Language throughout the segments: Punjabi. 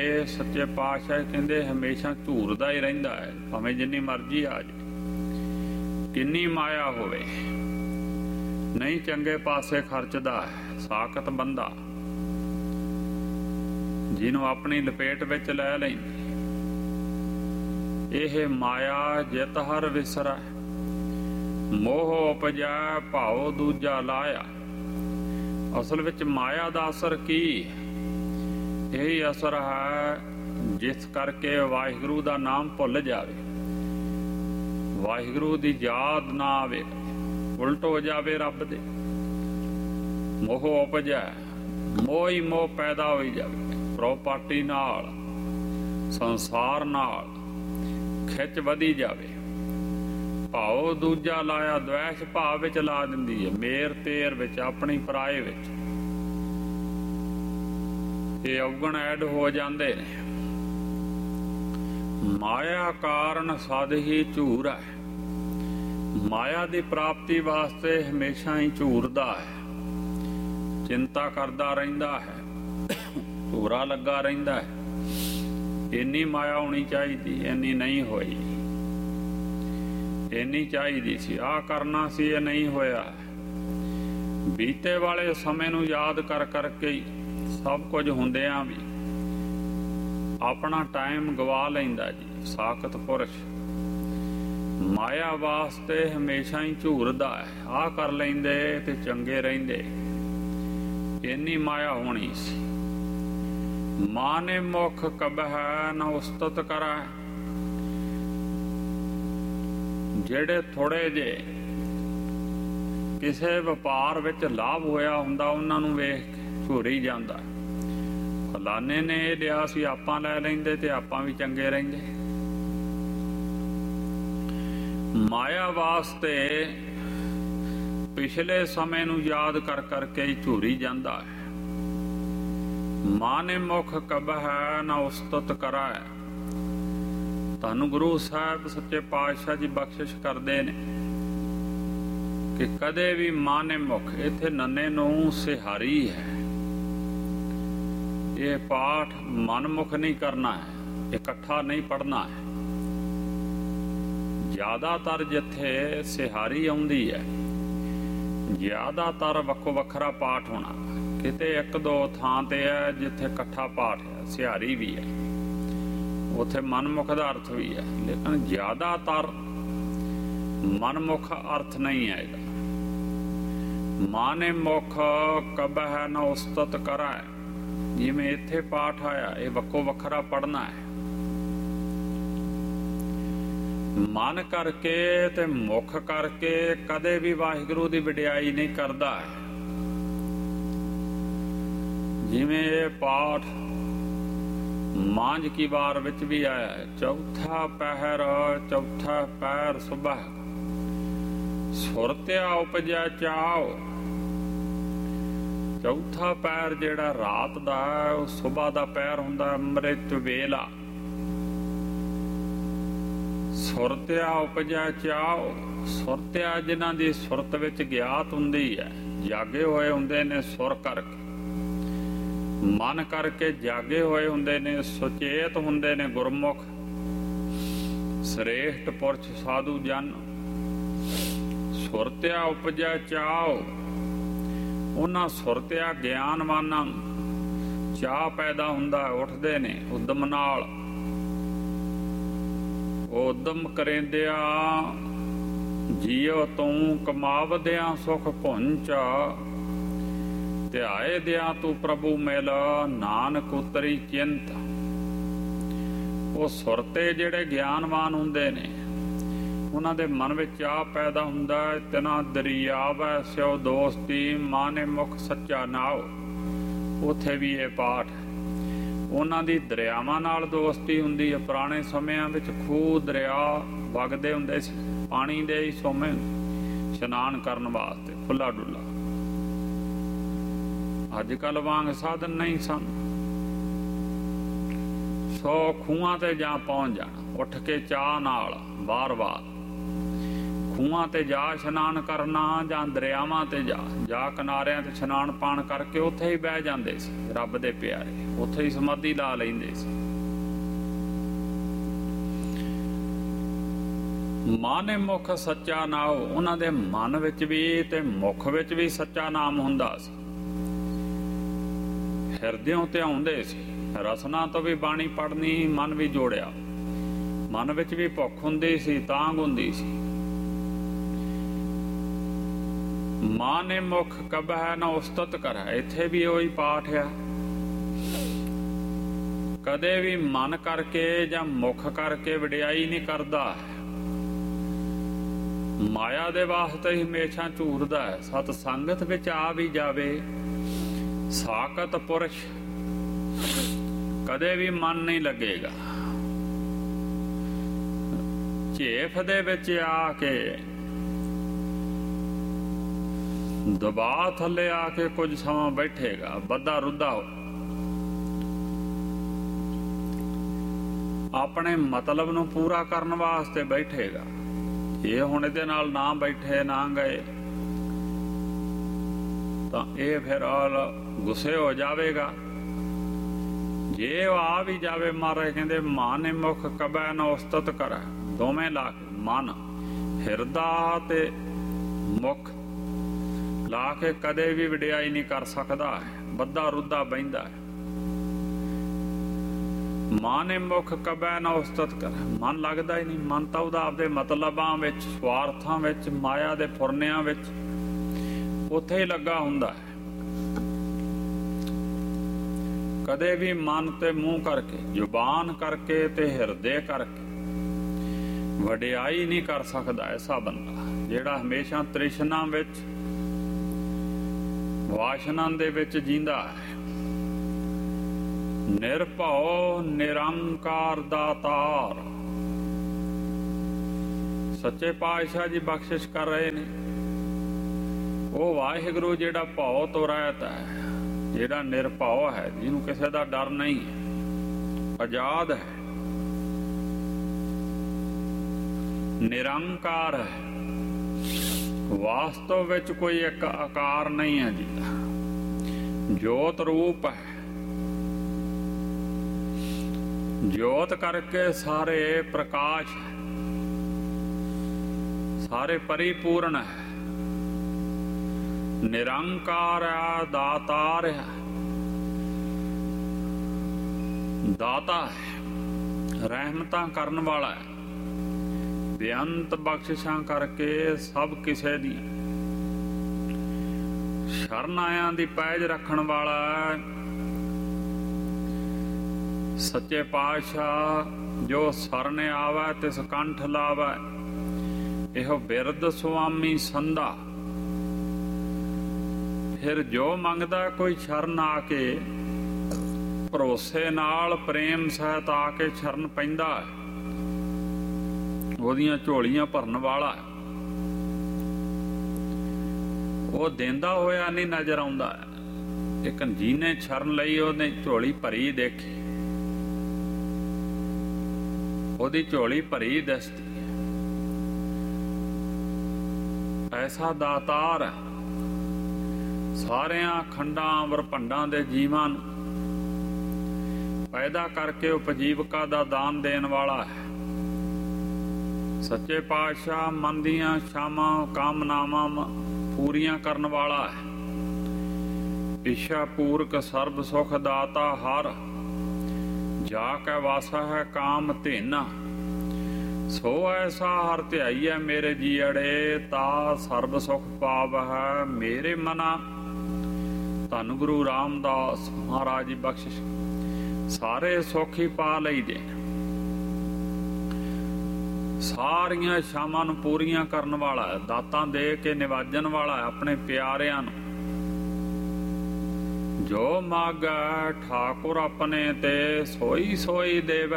ਇਹ ਸੱਚੇ ਪਾਤਸ਼ਾਹ ਕਹਿੰਦੇ ਹਮੇਸ਼ਾ ਝੂਰਦਾ ਹੀ ਰਹਿੰਦਾ ਹੈ, ਭਾਵੇਂ ਜਿੰਨੀ ਮਰਜ਼ੀ ਆ ਜਾਏ, ਕਿੰਨੀ ਮਾਇਆ ਹੋਵੇ, ਨਹੀਂ ਚੰਗੇ ਪਾਸੇ ਖਰਚਦਾ ਹੈ। ਸਾਕਤ ਬੰਦਾ ਜਿਹਨੂੰ ਆਪਣੀ ਲਪੇਟ ਵਿੱਚ ਲੈ ਲੈਂਦੀ, ਇਹ ਮਾਇਆ ਜਿਤ ਹਰ ਵਿਸਰੈ, ਮੋਹ ਉਪਜੈ ਭਾਉ ਦੂਜਾ ਲਾਇਆ। ਅਸਲ ਵਿੱਚ ਮਾਇਆ ਦਾ ਅਸਰ ਕੀ? ਇਹੀ ਅਸਰ ਹੈ ਜਿਸ ਕਰਕੇ ਵਾਹਿਗੁਰੂ ਦਾ ਨਾਮ ਭੁੱਲ ਜਾਵੇ, ਵਾਹਿਗੁਰੂ ਦੀ ਯਾਦ ਨਾ ਆਵੇ, ਉਲਟ ਹੋ ਜਾਵੇ ਰੱਬ ਦੇ। ਮੋਹ ਉਪਜੈ, ਮੋਹ ਹੀ ਮੋਹ ਪੈਦਾ ਹੋਈ ਜਾਵੇ, ਪ੍ਰੋਪਰਟੀ ਨਾਲ, ਸੰਸਾਰ ਨਾਲ ਖਿੱਚ ਵਧੀ ਜਾਵੇ। ਭਾਉ ਦੂਜਾ ਲਾਇਆ, ਦਵੈਸ਼ ਭਾਵ ਵਿੱਚ ਲਾ ਦਿੰਦੀ ਹੈ, ਮੇਰ ਤੇਰ ਵਿੱਚ, ਆਪਣੀ ਪਰਾਏ ਵਿੱਚ। ਇਹ ਔਗਣ ਐਡ ਹੋ ਜਾਂਦੇ ਨੇ। ਮਾਇਆ ਕਾਰਨ ਸਦ ਹੀ ਝੂਰ ਹੈ। ਮਾਇਆ ਦੀ ਪ੍ਰਾਪਤੀ ਵਾਸਤੇ ਹਮੇਸ਼ਾ ਹੀ ਝੂਰਦਾ ਹੈ, ਚਿੰਤਾ ਕਰਦਾ ਰਹਿੰਦਾ ਹੈ, ਝੂਰਾ ਲੱਗਾ ਰਹਿੰਦਾ ਹੈ। ਇੰਨੀ ਮਾਇਆ ਹੋਣੀ ਚਾਹੀਦੀ, ਇੰਨੀ ਨਹੀਂ ਹੋਈ। ਇੰਨੀ ਚਾਹੀਦੀ ਸੀ, ਆਹ ਕਰਨਾ ਸੀ, ਇਹ ਨਹੀਂ ਹੋਇਆ। ਬੀਤੇ ਵਾਲੇ ਸਮੇਂ ਨੂੰ ਯਾਦ ਕਰ ਕਰਕੇ ਹੀ ਸਭ ਕੁਝ ਹੁੰਦਿਆਂ ਵੀ ਆਪਣਾ ਟਾਈਮ ਗਵਾ ਲੈਂਦਾ ਜੀ ਸਾਖਤ ਪੁਰਸ਼। ਮਾਇਆ ਵਾਸਤੇ ਹਮੇਸ਼ਾ ਹੀ ਝੂਰਦਾ ਹੈ, ਆਹ ਕਰ ਲੈਂਦੇ ਤੇ ਚੰਗੇ ਰਹਿੰਦੇ। ਇੰਨੀ ਮਾਇਆ ਹੋਣੀ ਸੀ। ਮਾਨੇ ਮੁਖ ਕਬਹਿ ਨ ਉਸਤਤ ਕਰੈ। ਜਿਹੜੇ ਥੋੜੇ ਜੇ ਕਿਸੇ ਵਪਾਰ ਵਿੱਚ ਲਾਭ ਹੋਇਆ ਹੁੰਦਾ, ਉਹਨਾਂ ਨੂੰ ਵੇਖ ਕੇ ਝੂਰੀ ਜਾਂਦਾ, ਫਲਾਣੇ ਨੇ ਇਹ ਲਿਆ ਸੀ, ਆਪਾਂ ਲੈ ਲੈਂਦੇ ਤੇ ਆਪਾਂ ਵੀ ਚੰਗੇ ਰਹਿੰਦੇ। ਮਾਇਆ ਵਾਸਤੇ ਪਿਛਲੇ ਸਮੇਂ ਨੂੰ ਯਾਦ ਕਰ ਕਰਕੇ ਹੀ ਝੂਰੀ ਜਾਂਦਾ ਹੈ। ਮਾਨੇ ਮੁਖ ਕਬਹਿ ਨ ਉਸਤਤ ਕਰੈ। ਤੁਹਾਨੂੰ ਗੁਰੂ ਸਾਹਿਬ ਸੱਚੇ ਪਾਤਸ਼ਾਹ ਜੀ ਬਖਸ਼ਿਸ਼ ਕਰਦੇ ਨੇ ਕਿ ਕਦੇ ਵੀ ਮਾਨੇ ਮੁਖ, ਇੱਥੇ ਨੰਨੇ ਨੂੰ ਸਿਹਾਰੀ ਹੈ। ਇਹ ਪਾਠ ਮਨਮੁਖ ਨਹੀਂ ਕਰਨਾ ਹੈ, ਇਕੱਠਾ ਨਹੀਂ ਪੜ੍ਹਨਾ ਹੈ। ਜ਼ਿਆਦਾਤਰ ਜਿੱਥੇ ਸਿਹਾਰੀ ਆਉਂਦੀ ਹੈ, ਜ਼ਿਆਦਾਤਰ ਵੱਖੋ ਵੱਖਰਾ ਪਾਠ ਹੋਣਾ। ਕਿਤੇ ਇੱਕ ਦੋ ਥਾਂ ਤੇ ਹੈ ਜਿੱਥੇ ਇਕੱਠਾ ਪਾਠ ਹੈ, ਸਿਹਾਰੀ ਵੀ ਹੈ, ਉੱਥੇ ਮਨਮੁਖ ਦਾ ਅਰਥ ਵੀ ਹੈ, ਲੇਕਿਨ ਜ਼ਿਆਦਾਤਰ ਮਨਮੁਖ ਅਰਥ ਨਹੀਂ ਹੈ ਇਹਦਾ। ਮਾਨੇ ਮੁਖ ਕਬਹਿ ਨ ਉਸਤਤ ਕਰੈ, ਜਿਵੇਂ ਇੱਥੇ ਪਾਠ ਆਇਆ, ਇਹ ਵੱਖੋ ਵੱਖਰਾ ਪੜ੍ਹਨਾ ਹੈ। ਮਨ ਕਰਕੇ ਤੇ ਮੁਖ ਕਰਕੇ ਕਦੇ ਵੀ ਵਾਹਿਗੁਰੂ ਦੀ ਵਡਿਆਈ ਨਹੀਂ ਕਰਦਾ ਹੈ। ਜਿਵੇਂ ਇਹ ਪਾਠ ਮਾਂਝ ਕੀ ਵਾਰ ਵਿੱਚ ਵੀ ਆਇਆ ਹੈ, ਚੌਥਾ ਪਹਿਰ ਚੌਥਾ ਪੈਰ ਸੁਬਹ, ਸੁਰਤਿਆ ਉਪਜੈ ਚਾਉ। ਚੌਥਾ ਪੈਰ ਜਿਹੜਾ ਰਾਤ ਦਾ ਹੈ, ਉਹ ਸੁਬਹ ਦਾ ਪੈਰ ਹੁੰਦਾ, ਅੰਮ੍ਰਿਤ ਵੇਲਾ। ਸੁਰਤਿਆ ਉਪਜੈ ਚਾਉ, ਸੁਰਤਿਆ ਜਿਨ੍ਹਾਂ ਦੀ ਸੁਰਤ ਵਿੱਚ ਗਿਆਤ ਹੁੰਦੀ ਹੈ, ਜਾਗੇ ਹੋਏ ਹੁੰਦੇ ਨੇ ਸੁਰ ਕਰਕੇ, ਮਨ ਕਰਕੇ ਜਾਗੇ ਹੋਏ ਹੁੰਦੇ ਨੇ, ਸੁਚੇਤ ਹੁੰਦੇ ਨੇ ਗੁਰਮੁਖ, ਸ੍ਰੇਸ਼ਟ ਪੁਰਸ਼ ਸਾਧੂ ਜਨ। ਸੁਰਤਿਆ ਉਪਜੈ ਚਾਉ, ਉਹਨਾਂ ਸੁਰਤਿਆ ਗਿਆਨਵਾਨਾਂ ਨੂੰ ਚਾਅ ਪੈਦਾ ਹੁੰਦਾ, ਉੱਠਦੇ ਨੇ ਉਦਮ ਨਾਲ। ਉਹ ਉਦਮ ਕਰੇਂਦਿਆ ਜੀਉ ਤੂੰ ਕਮਾਵਦਿਆਂ ਸੁਖ ਪੁੰਚਾ, ਧਿਆਏ ਦਿਆਂ ਤੂੰ ਪ੍ਰਭੂ ਮਿਲ ਨਾਨਕ ਉਤਰੀ ਚਿੰਤ। ਉਹ ਸੁਰਤੇ ਜਿਹੜੇ ਗਿਆਨਵਾਨ ਹੁੰਦੇ ਨੇ, ਉਹਨਾਂ ਦੇ ਮਨ ਵਿੱਚ ਚਾਅ ਪੈਦਾ ਹੁੰਦਾ, ਇਤਨਾ ਦਰਿਆਵੈ ਸਿਉ ਦੋਸਤੀ, ਮਾਨੇ ਮੁਖ ਸੱਚਾ ਨਾਉ। ਉੱਥੇ ਵੀ ਇਹ ਪਾਠ, ਉਹਨਾਂ ਦੀ ਦਰਿਆਵਾਂ ਨਾਲ ਦੋਸਤੀ ਹੁੰਦੀ ਹੈ। ਪੁਰਾਣੇ ਸਮਿਆਂ ਵਿੱਚ ਖੂਹ ਦਰਿਆ ਵਗਦੇ ਹੁੰਦੇ ਸੀ, ਪਾਣੀ ਦੇ ਹੀ ਸੋਮੇ ਇਸ਼ਨਾਨ ਕਰਨ ਵਾਸਤੇ, ਖੁੱਲਾ ਡੁੱਲਾ। ਅੱਜ ਕੱਲ ਵਾਂਗ ਸਾਧਨ ਨਹੀਂ ਸਨ, ਸੋ ਖੂਹਾਂ ਤੇ ਜਾਂ ਪਹੁੰਚ ਜਾਣਾ ਉੱਠ ਕੇ ਚਾਹ ਨਾਲ, ਵਾਰ-ਵਾਰ ਖੂਹਾਂ ਤੇ ਜਾ ਇਸ਼ਨਾਨ ਕਰਨਾ ਜਾਂ ਦਰਿਆਵਾਂ ਤੇ ਜਾ ਕਿਨਾਰਿਆਂ ਤੇ ਇਸ਼ਨਾਨ ਪਾਣ ਕਰਕੇ ਉੱਥੇ ਹੀ ਬਹਿ ਜਾਂਦੇ ਸੀ ਰੱਬ ਦੇ ਪਿਆਰੇ, ਉੱਥੇ ਹੀ ਸਮਾਧੀ ਲਾ ਲੈਂਦੇ ਸੀ। ਮਨ ਮੁਖ ਸੱਚਾ ਨਾਉ, ਉਹਨਾਂ ਦੇ ਮਨ ਵਿੱਚ ਵੀ ਤੇ ਮੁਖ ਵਿੱਚ ਵੀ ਸੱਚਾ ਨਾਮ ਹੁੰਦਾ ਸੀ। ਹਿਰਦਿਓਂ ਧਿਆਉਂਦੇ ਸੀ, ਰਸਨਾ ਤੋਂ ਵੀ ਬਾਣੀ ਪੜ੍ਹਨੀ, ਮਨ ਵੀ ਜੋੜਿਆ, ਮਨ ਵਿੱਚ ਵੀ ਭੁੱਖ ਹੁੰਦੀ ਸੀ, ਤਾਂਘ ਹੁੰਦੀ ਸੀ। ਮਾਨੇ ਮੁਖ ਕਬਹਿ ਨ ਉਸਤਤ ਕਰੈ, ਇੱਥੇ ਵੀ ਉਹੀ ਪਾਠ ਆ। ਕਦੇ ਵੀ ਮਨ ਕਰਕੇ ਜਾਂ ਮੁਖ ਕਰਕੇ ਵਡਿਆਈ ਨਹੀਂ ਕਰਦਾ, ਮਾਇਆ ਦੇ ਵਾਸਤੇ ਹੀ ਹਮੇਸ਼ਾ ਝੂਰਦਾ ਹੈ। ਸਤ ਸੰਗਤ ਵਿੱਚ ਆ ਵੀ ਜਾਵੇ ਸਾਕਤ ਪੁਰਸ਼, ਕਦੇ ਵੀ ਮਨ ਨਹੀਂ ਲੱਗੇਗਾ। ਝੇਫ ਦੇ ਵਿੱਚ ਆ ਕੇ ਦਬਾਅ ਥੱਲੇ ਆ ਕੇ ਕੁਝ ਸਮਾਂ ਬੈਠੇਗਾ, ਬੱਧਾ ਰੁੱਧਾ ਆਪਣੇ ਮਤਲਬ ਨੂੰ ਪੂਰਾ ਕਰਨ ਵਾਸਤੇ ਬੈਠੇਗਾ। ਇਹ ਹੁਣ ਇਹਦੇ ਨਾਲ ਨਾ ਬੈਠੇ ਨਾ ਗਏ ਤਾਂ ਇਹ ਫਿਰ ਗੁੱਸੇ ਹੋ ਜਾਵੇਗਾ। ਜੇ ਉਹ ਆ ਵੀ ਜਾਵੇ, ਮਹਾਰਾਜ ਕਹਿੰਦੇ ਮਨ ਮੁਖ ਕਬੈ ਨ ਉਸਤਤ ਕਰੈ, ਦੋਵੇਂ ਲਾ ਕੇ ਮਨ ਹਿਰਦਾ ਤੇ ਮੁਖ ਲਾ ਕੇ ਕਦੇ ਵੀ ਵਡਿਆਈ ਨਹੀਂ ਕਰ ਸਕਦਾ ਹੈ, ਬੱਧਾ ਰੁੱਧਾ ਬਹਿੰਦਾ ਹੈ। ਮਨ ਮੁਖ ਕਬੈ ਨ ਉਸਤਤ ਕਰੈ, ਮਨ ਲੱਗਦਾ ਹੀ ਨਹੀਂ। ਮਨ ਤਾਂ ਉਹਦਾ ਆਪਦੇ ਮਤਲਬਾਂ ਵਿੱਚ, ਸਵਾਰਥਾਂ ਵਿੱਚ, ਮਾਇਆ ਦੇ ਫੁਰਨਿਆਂ ਵਿੱਚ ਉੱਥੇ ਹੀ ਲੱਗਾ ਹੁੰਦਾ ਹੈ। ਕਦੇ ਵੀ ਮਨ ਤੇ ਮੂੰਹ ਕਰਕੇ, ਜ਼ੁਬਾਨ ਕਰਕੇ ਤੇ ਹਿਰਦੇ ਕਰਕੇ ਵਡਿਆਈ ਨਹੀਂ ਕਰ ਸਕਦਾ ਐਸਾ ਬੰਦਾ, ਜਿਹੜਾ ਹਮੇਸ਼ਾ ਤ੍ਰਿਸ਼ਨਾ ਵਿੱਚ, ਵਾਸ਼ਨਾ ਦੇ ਵਿੱਚ ਜੀਂਦਾ ਹੈ। ਨਿਰਭਉ ਨਿਰੰਕਾਰ ਦਾਤਾਰ, ਸੱਚੇ ਪਾਤਸ਼ਾਹ ਜੀ ਬਖਸ਼ਿਸ਼ ਕਰ ਰਹੇ ਨੇ। ਉਹ ਵਾਹਿਗੁਰੂ ਜਿਹੜਾ ਭਉ ਤੋਂ ਰਹਿਤ ਹੈ, ਜਿਹੜਾ ਨਿਰਭਉ ਹੈ, ਜਿਹਨੂੰ ਕਿਸੇ ਦਾ ਡਰ ਨਹੀਂ ਹੈ, ਆਜ਼ਾਦ ਹੈ, ਨਿਰੰਕਾਰ ਹੈ, ਵਾਸਤਵ ਵਿੱਚ ਕੋਈ ਇੱਕ ਆਕਾਰ ਨਹੀਂ ਹੈ ਜਿਹਦਾ, ਜੋਤ ਰੂਪ ਹੈ। ਜੋਤ ਕਰਕੇ ਸਾਰੇ ਪ੍ਰਕਾਸ਼ ਹੈ, ਸਾਰੇ ਪਰਿਪੂਰਨ ਹੈ, ਨਿਰੰਕਾਰ ਹੈ, ਦਾਤਾਰ ਹੈ, ਦਾਤਾ ਹੈ, ਰਹਿਮਤਾਂ ਕਰਨ ਵਾਲਾ ਹੈ, ਬੇਅੰਤ ਬਖਸ਼ਿਸ਼ਾਂ ਕਰਕੇ ਸਭ ਕਿਸੇ ਦੀ ਸ਼ਰਨ ਆਇਆਂ ਦੀ ਪੈਜ ਰੱਖਣ ਵਾਲਾ ਹੈ। ਸੱਚੇ ਪਾਤਸ਼ਾਹ ਜੋ ਸਰਣ ਆਵੈ ਤਿਸ ਕੰਠ ਲਾਵੈ, ਇਹੋ ਬਿਰਦ ਸੁਆਮੀ ਸੰਧਾ। ਫਿਰ ਜੋ ਮੰਗਦਾ ਕੋਈ ਸ਼ਰਨ ਆ ਕੇ, ਭਰੋਸੇ ਨਾਲ ਪ੍ਰੇਮ ਸਹਿਤ ਆ ਕੇ ਸ਼ਰਨ ਪੈਂਦਾ, ਉਹਦੀਆਂ ਝੋਲੀਆਂ ਭਰਨ ਵਾਲਾ। ਉਹ ਦੇਂਦਾ ਹੋਇਆ ਨਹੀਂ ਨਜ਼ਰ ਆਉਂਦਾ, ਇੱਕ ਜਿਹਨੇ ਸ਼ਰਨ ਲਈ ਉਹਨੇ ਝੋਲੀ ਭਰੀ ਦੇਖੀ, ਉਹਦੀ ਝੋਲੀ ਭਰੀ ਦਿਸਦੀ। ਐਸਾ ਦਾਤਾਰ ਹੈ, ਸਾਰਿਆਂ ਖੰਡਾਂ ਵਰਭੰਡਾਂ ਦੇ ਜੀਵਾਂ ਨੂੰ ਪੈਦਾ ਕਰਕੇ ਉਪਜੀਵਕਾ ਦਾ ਦਾਨ ਦੇਣ ਵਾਲਾ ਹੈ। ਸੱਚੇ ਪਾਤਸ਼ਾਹ ਮਨ ਦੀਆਂ ਸ਼ਾਮਾਂ ਕਾਮਨਾਵਾਂ ਪੂਰੀਆਂ ਕਰਨ ਵਾਲਾ ਹੈ। ਇੱਛਾ ਪੂਰਕ ਸਰਬ ਸੁਖ ਦਾਤਾ ਹਰ, ਜਾ ਕੇ ਵਾਸਾ ਹੈ ਕਾਮ ਧੇਨਾ। ਸੋ ਐਸਾ ਹਰ ਧਿਆਈਐ ਮੇਰੇ ਜੀਅੜੇ, ਤਾ ਸਰਬ ਸੁਖ ਪਾਵ ਹੈ ਮੇਰੇ ਮਨਾ। ਧੰਨ ਗੁਰੂ ਰਾਮਦਾਸ ਮਹਾਰਾਜ ਜੀ ਬਖਸ਼ਿਸ਼, ਸਾਰੇ ਸੁੱਖ ਹੀ ਪਾ ਲਈਦੇ, ਸਾਰੀਆਂ ਸ਼ਾਮਾਂ ਨੂੰ ਪੂਰੀਆਂ ਕਰਨ ਵਾਲਾ ਹੈ, ਦਾਤਾਂ ਦੇ ਕੇ ਨਿਵਾਜਣ ਵਾਲਾ ਹੈ ਆਪਣੇ ਪਿਆਰਿਆਂ ਨੂੰ। ਜੋ ਮਾਗੈ ਠਾਕੁਰ ਆਪਣੇ ਤੇ ਸੋਈ ਸੋਈ ਦੇਵੈ,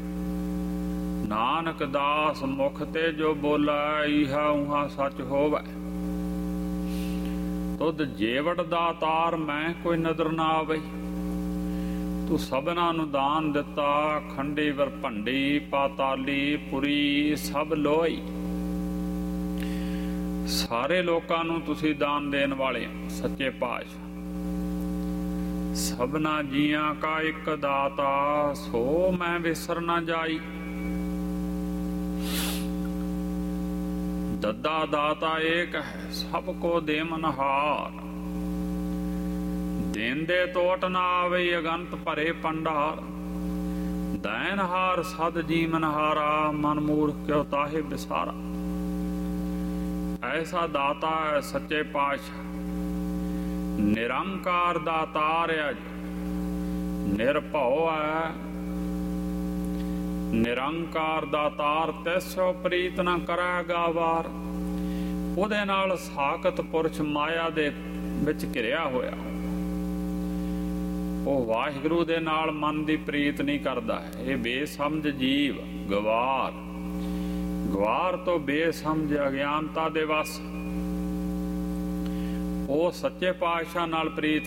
ਨਾਨਕ ਦਾਸ ਮੁਖ ਤੇ ਜੋ ਬੋਲਾ, ਇਹਾ ਉਹਾ ਸੱਚ ਹੋਵੈ। ਤੁਧ ਜੇਵਟ ਦਾਤਾਰ ਮੈਂ ਕੋਈ ਨਦਰ ਨਾ ਆਵੇ, ਤੂੰ ਸਭਨਾਂ ਨੂੰ ਦਾਨ ਦਿੱਤਾ, ਖੰਡੀ ਵਰਭੰਡੀ ਪਾਤਾਲੀ ਪੁਰੀ ਸਭ ਲੋਈ। ਸਾਰੇ ਲੋਕਾਂ ਨੂੰ ਤੁਸੀਂ ਦਾਨ ਦੇਣ ਵਾਲੇ ਹੋ ਸੱਚੇ ਪਾਤਸ਼ਾਹ। ਸਭਨਾ ਜੀਆਂ ਕਾ ਇੱਕ ਦਾਤਾ, ਸੋ ਮੈਂ ਵਿਸਰ ਨਾ ਜਾਈ। ਦੱਦਾ ਦਾਤਾ ਏਕ ਹੈ, ਸਭ ਕੋ ਦੇਮਨਹਾਰ। ਦੇਂਦੇ ਟੋਟ ਨਾ ਆਵੇ, ਅਗੰਤ ਭਰੇ ਪੰਡਾਰ। ਦੈਨਹਾਰ ਸਦ ਜੀਵਨਹਾਰਾ, ਮਨ ਮੂਰਖ ਕਿਉ ਤਾਹੇ ਵਿਸਾਰਾ। ਐਸਾ ਦਾਤਾ ਹੈ ਸੱਚੇ ਪਾਤਸ਼ਾਹ, ਨਿਰੰਕਾਰ ਦਾਤਾਰ ਹੈ, ਨਿਰਭਉ ਹੈ। ਨਿਰੰਕਾਰ ਦਾਤਾਰ ਤੈਸੋ ਪ੍ਰੀਤ ਨਾ ਕਰੇਗਾ ਵਾਰ। ਉਹਦੇ ਨਾਲ ਸਾਖਤ ਪੁਰਸ਼ ਮਾਇਆ ਦੇ ਵਿੱਚ ਘਿਰਿਆ ਹੋਇਆ, ਉਹ ਵਾਹਿਗੁਰੂ ਦੇ ਨਾਲ ਮਨ ਦੀ ਪ੍ਰੀਤ ਨਹੀਂ ਕਰਦਾ। ਇਹ ਬੇਸਮਝ ਜੀਵ ਗਵਾਰ, ਗਵਾਰ ਤੋਂ ਬੇਸਮਝ ਅਗਿਆਨਤਾ ਦੇ ਵਸ, ਉਹ ਸੱਚੇ ਪਾਤਸ਼ਾਹ ਨਾਲ ਪ੍ਰੀਤ